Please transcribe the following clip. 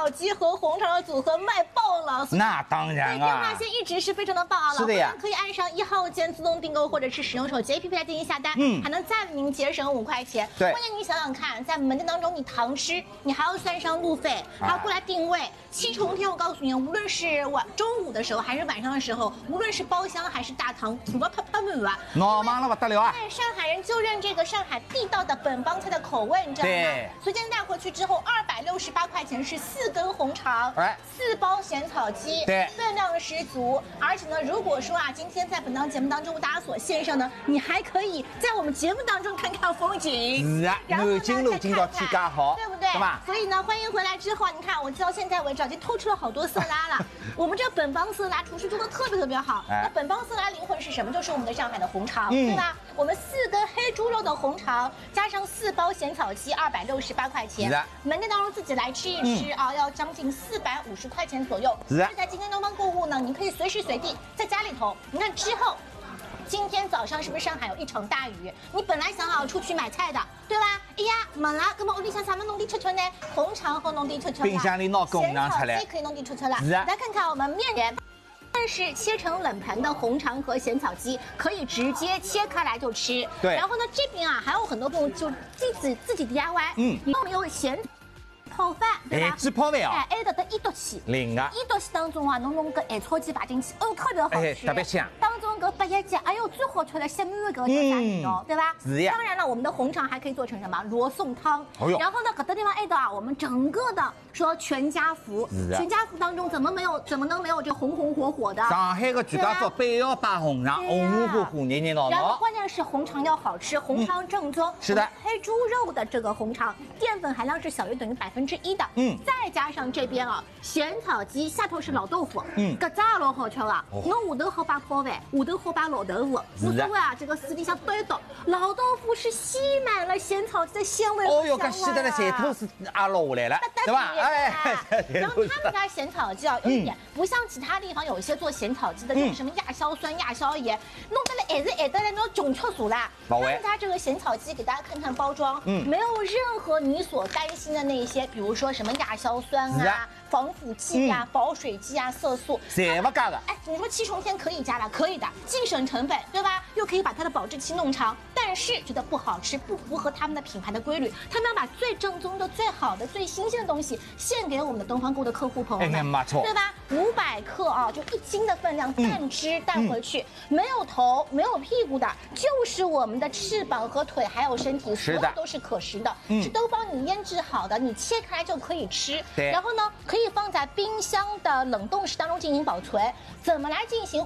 草鸡和红肠的组合卖爆了。 那当然对，电话啊。 线一直是非常的棒啊， 是的呀， 可以按上1号键自动订购，或者是使用手机 APP 来进行下单，还能再为您节省5块钱。 对， 关键你想想看，在门店当中你堂吃，你还要算上路费，还要过来定位。7重天，我告诉你，无论是中午的时候还是晚上的时候，无论是包厢还是大堂，什么啪啪们啊， 闹忙了不得了啊！ 对，上海人就认这个上海地道的本帮菜的口味，你知道吗？ 对， 随件带回去之后，268块钱是4根红肠，4包咸草鸡， 对， 分量十足。而且呢，如果说啊，今天在本档节目当中为大家所献上呢，你还可以在我们节目当中看看风景。 是啊，南京路今朝天家好， 对不对？ 对吧？ 所以呢，欢迎回来之后，你看我到现在为止已经偷吃了好多色拉了。我们这本帮色拉厨师做的特别好。那本帮色拉灵魂是什么？就是我们的上海的红肠，对吧？我们4根黑猪肉的红肠，加上4包咸草鸡，268块钱。门店当中自己来吃一吃啊，要将近450块钱左右。是在今天东方购物呢，你可以随时随地在家里头，你看之后。今天早上是不是上海有一场大雨？你本来想好出去买菜的，对吧？哎呀，没了，那么屋里向啥么弄点吃吃呢？红肠和弄点吃吃， 冰箱里拿公粮出来， 咸草鸡可以弄点吃吃了。 是啊， 来看看我们面人。但是切成冷盘的红肠和咸草鸡可以直接切开来就吃。 对。 然后呢，这边啊还有很多朋友就自己 DIY。你有没有咸？泡饭对吧？ 只泡饭啊！ 还得一道起， 另外一道起当中啊，侬弄个海草鸡摆进去，哦，特别好吃， 特别香。 当中个八叶鸡，哎呦，最好吃的鲜米味个叫啥味道，对吧？ 是呀。 当然了，我们的红肠还可以做成什么罗宋汤。然后呢，搿个地方爱的啊，我们整个的说全家福，全家福当中怎么能没有这红火的？ 上海的全家福背要摆红肠，红火热热闹闹。 然后关键是红肠要好吃，红肠正宗。 是的， 黑猪肉的这个红肠，淀粉含量是小于等于1%的。再加上这边啊，咸草鸡下头是老豆腐，搿只老好吃啊！侬下头好摆泡饭，下头好摆老豆腐，无所谓啊，这个水里向倒一倒，老豆腐是吸满了咸草鸡的鲜味。 哦哟，搿吸得了菜头是也落下来了，对吧？ 然后他们家咸草鸡啊，有一点不像其他地方有一些做咸草鸡的，像什么亚硝酸、亚硝盐，弄得来还是那种穷吃俗啦。他们家这个咸草鸡给大家看看包装，没有任何你所担心的那些，比如说什么亚硝酸啊、防腐剂啊、保水剂啊、色素， 全不加的。 哎，你说7重天可以加了，可以的，既省成本，对吧？又可以把它的保质期弄长，但是觉得不好吃，不符合他们的品牌的规律。他们要把最正宗的、最好的、最新鲜的东西献给我们的东方购的客户朋友们， 没错， 对吧？500克啊，就1斤的分量，半只带回去，没有头、没有屁股的，就是我们的翅膀和腿，还有身体，所有都是可食的，是都帮你腌制好的，你切开就可以吃。然后呢，可以放在冰箱的冷冻室当中进行保存。怎么来进行